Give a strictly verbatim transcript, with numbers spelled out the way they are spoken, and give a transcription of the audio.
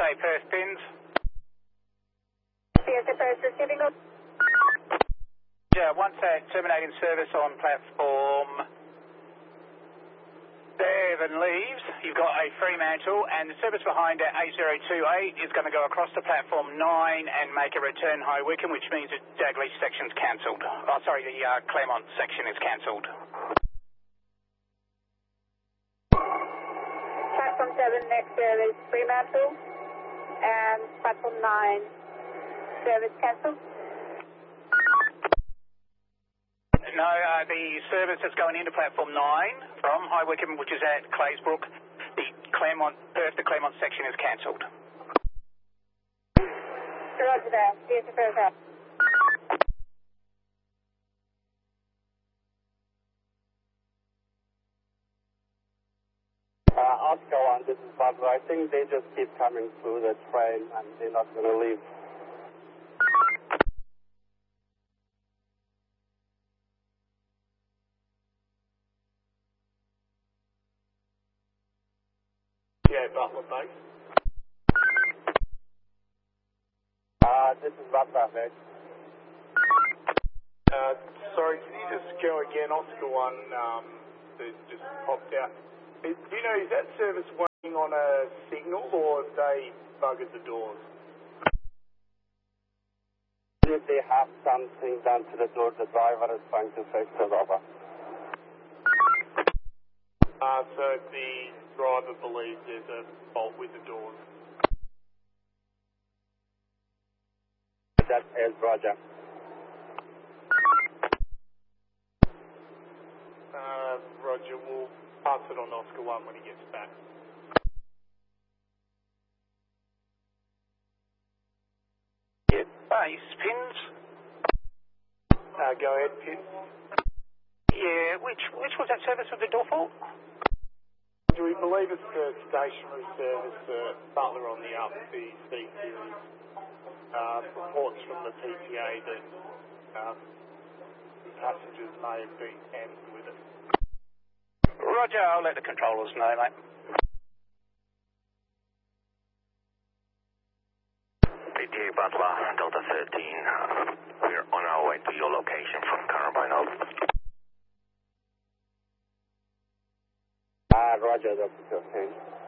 A Perth pins. C S A Perth receiving up. Yeah, once that terminating service on platform seven leaves, you've got a Fremantle, and the service behind at A zero two eight is going to go across to platform nine and make a return High Wycombe, which means the Dagley section's cancelled. Oh, sorry, the uh, Claremont section is cancelled. Platform seven, next service Fremantle, and platform nine, service cancelled. No, uh, the service that's going into platform nine from High Wycombe, which is at Claysbrook, the Claremont, Perth to Claremont section is cancelled. Roger that. C S A Perth out. Uh, Oscar one, this is Butler. I think they just keep coming through the train and they're not going to leave. Yeah, Butler base. Uh, this is Butler, mate. Uh, sorry, can you just go again? Oscar one, um, it just popped out. Is, do you know, is that service waiting on a signal or have they buggered the doors? If they have something done to the door, the driver is trying to fix it over. Uh, so the driver believes there's a fault with the doors. That is Roger. Uh, Roger, we'll pass it on Oscar one when he gets back. Yeah, base pins. Uh, go ahead, Pin. Yeah, which which was that service with the door fault? Do we believe it's the stationary service, uh, Butler on the up, the C series? Uh, reports from the P T A that um, passengers may have been handled with it. Roger, I'll let the controllers know, mate. P T A Butler, Delta thirteen. Uh, we're on our way to your location from Carabino. Ah, Roger, that's okay.